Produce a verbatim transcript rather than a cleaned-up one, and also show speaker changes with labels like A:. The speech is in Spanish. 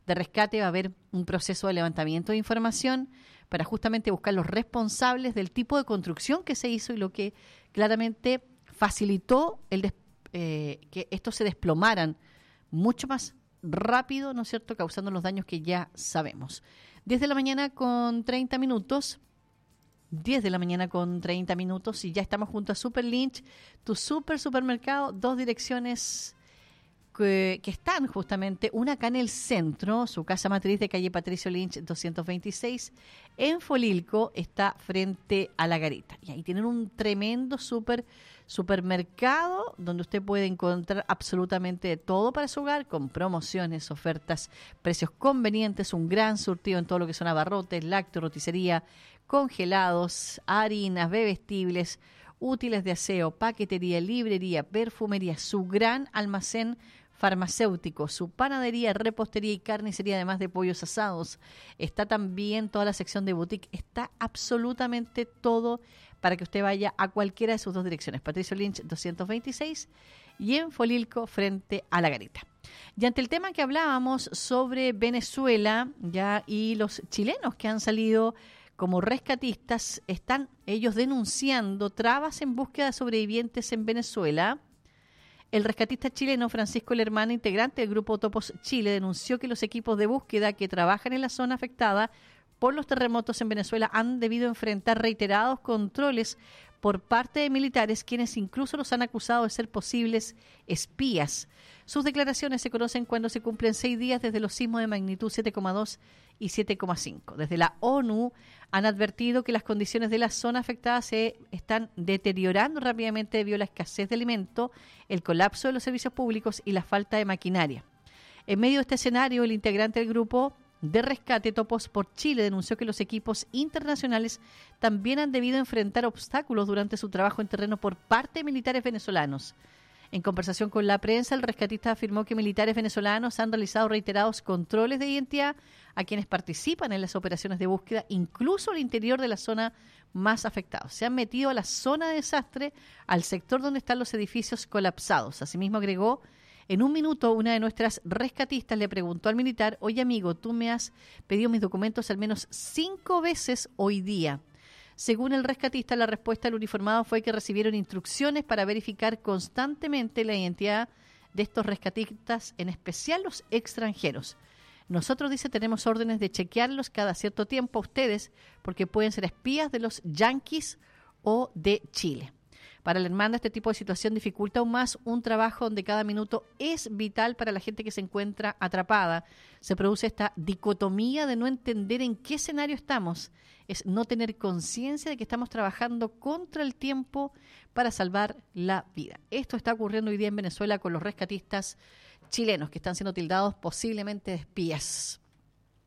A: de rescate va a haber un proceso de levantamiento de información para justamente buscar los responsables del tipo de construcción que se hizo y lo que claramente facilitó el des- eh, que estos se desplomaran mucho más rápido, ¿no es cierto?, causando los daños que ya sabemos. diez de la mañana con treinta minutos, diez de la mañana con treinta minutos y ya estamos junto a Super Lynch, tu super supermercado, dos direcciones que, que están justamente, una acá en el centro, su casa matriz de calle Patricio Lynch doscientos veintiséis, en Folilco, está frente a la Garita. Y ahí tienen un tremendo super supermercado donde usted puede encontrar absolutamente todo para su hogar, con promociones, ofertas, precios convenientes, un gran surtido en todo lo que son abarrotes, lácteos, roticería, congelados, harinas, bebestibles, útiles de aseo, paquetería, librería, perfumería, su gran almacén farmacéutico, su panadería, repostería y carnicería, además de pollos asados. Está también toda la sección de boutique, está absolutamente todo para que usted vaya a cualquiera de sus dos direcciones, Patricio Lynch doscientos veintiséis y en Folilco frente a la Garita. Y ante el tema que hablábamos sobre Venezuela ya y los chilenos que han salido como rescatistas, están ellos denunciando trabas en búsqueda de sobrevivientes en Venezuela. El rescatista chileno Francisco Lermana, integrante del grupo Topos Chile, denunció que los equipos de búsqueda que trabajan en la zona afectada por los terremotos en Venezuela han debido enfrentar reiterados controles por parte de militares, quienes incluso los han acusado de ser posibles espías. Sus declaraciones se conocen cuando se cumplen seis días desde los sismos de magnitud siete coma dos y siete coma cinco. Desde la ONU han advertido que las condiciones de la zona afectada se están deteriorando rápidamente debido a la escasez de alimento, el colapso de los servicios públicos y la falta de maquinaria. En medio de este escenario, el integrante del grupo de rescate Topos por Chile denunció que los equipos internacionales también han debido enfrentar obstáculos durante su trabajo en terreno por parte de militares venezolanos. En conversación con la prensa, el rescatista afirmó que militares venezolanos han realizado reiterados controles de identidad a quienes participan en las operaciones de búsqueda, incluso al interior de la zona más afectada. Se han metido a la zona de desastre, al sector donde están los edificios colapsados. Asimismo agregó: en un minuto, una de nuestras rescatistas le preguntó al militar: oye amigo, tú me has pedido mis documentos al menos cinco veces hoy día. Según el rescatista, la respuesta del uniformado fue que recibieron instrucciones para verificar constantemente la identidad de estos rescatistas, en especial los extranjeros. Nosotros, dice, tenemos órdenes de chequearlos cada cierto tiempo a ustedes porque pueden ser espías de los yanquis o de Chile. Para la hermana, este tipo de situación dificulta aún más un trabajo donde cada minuto es vital para la gente que se encuentra atrapada. Se produce esta dicotomía de no entender en qué escenario estamos. Es no tener conciencia de que estamos trabajando contra el tiempo para salvar la vida. Esto está ocurriendo hoy día en Venezuela con los rescatistas chilenos que están siendo tildados posiblemente de espías.